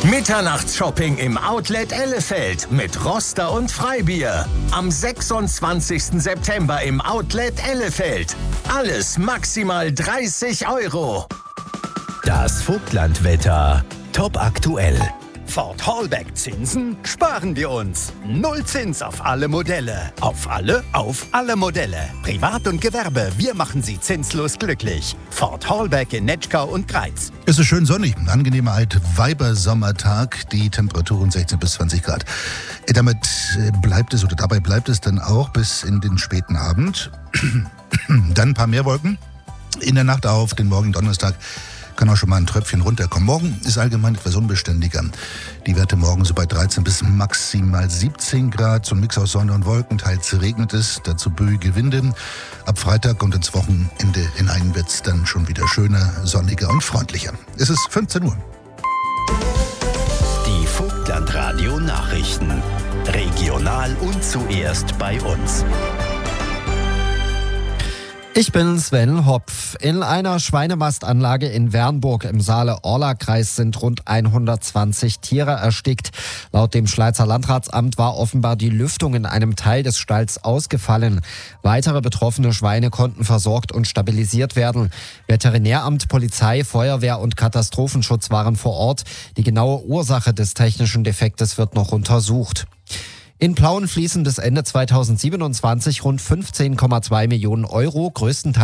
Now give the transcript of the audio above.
Mitternachtsshopping im Outlet Ellefeld mit Roster und Freibier. Am 26. September im Outlet Ellefeld. Alles maximal 30 €. Das Vogtlandwetter. Top aktuell. Ford Hallback Zinsen sparen wir uns. Null Zins auf alle Modelle. Auf alle Modelle. Privat und Gewerbe, wir machen Sie zinslos glücklich. Ford Hallback in Netschkau und Greiz. Es ist schön sonnig, ein angenehmer Altweibersommertag, die Temperaturen 16 bis 20 Grad. Dabei bleibt es dann auch bis in den späten Abend. Dann ein paar mehr Wolken. In der Nacht auf den morgigen Donnerstag kann auch schon mal ein Tröpfchen runterkommen. Morgen ist allgemein etwas unbeständiger. Die Werte morgen so bei 13 bis maximal 17 Grad. So ein Mix aus Sonne und Wolken. Teils regnet es, dazu böige Winde. Ab Freitag und ins Wochenende hinein wird es dann schon wieder schöner, sonniger und freundlicher. Es ist 15 Uhr. Die Vogtlandradio Nachrichten. Regional und zuerst bei uns. Ich bin Sven Hopf. In einer Schweinemastanlage in Wernburg im Saale-Orla-Kreis sind rund 120 Tiere erstickt. Laut dem Schleizer Landratsamt war offenbar die Lüftung in einem Teil des Stalls ausgefallen. Weitere betroffene Schweine konnten versorgt und stabilisiert werden. Veterinäramt, Polizei, Feuerwehr und Katastrophenschutz waren vor Ort. Die genaue Ursache des technischen Defektes wird noch untersucht. In Plauen fließen bis Ende 2027 rund 15,2 Millionen €, größtenteils